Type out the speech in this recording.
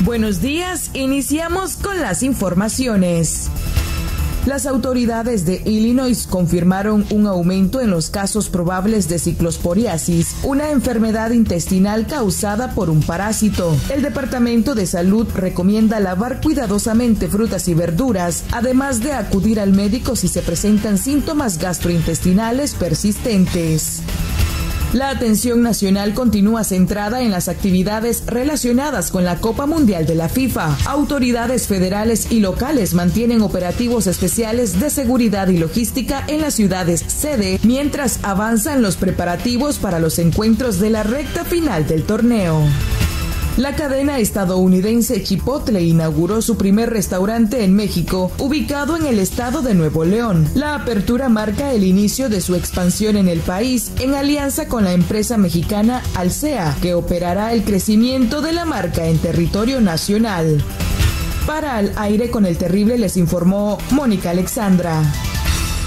Buenos días, iniciamos con las informaciones. Las autoridades de Illinois confirmaron un aumento en los casos probables de ciclosporiasis, una enfermedad intestinal causada por un parásito. El Departamento de Salud recomienda lavar cuidadosamente frutas y verduras, además de acudir al médico si se presentan síntomas gastrointestinales persistentes. La atención nacional continúa centrada en las actividades relacionadas con la Copa Mundial de la FIFA. Autoridades federales y locales mantienen operativos especiales de seguridad y logística en las ciudades sede, mientras avanzan los preparativos para los encuentros de la recta final del torneo. La cadena estadounidense Chipotle inauguró su primer restaurante en México, ubicado en el estado de Nuevo León. La apertura marca el inicio de su expansión en el país, en alianza con la empresa mexicana Alsea, que operará el crecimiento de la marca en territorio nacional. Para Al Aire con el Terrible les informó Mónica Alexandra.